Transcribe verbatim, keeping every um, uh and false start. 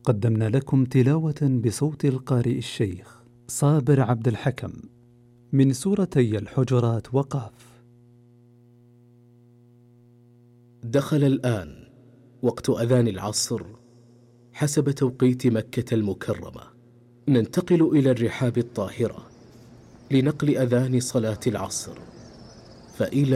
قدمنا لكم تلاوة بصوت القارئ الشيخ صابر عبد الحكم من سورتي الحجرات وقاف. دخل الآن وقت أذان العصر حسب توقيت مكة المكرمة. ننتقل إلى الرحاب الطاهرة لنقل أذان صلاة العصر، فإلى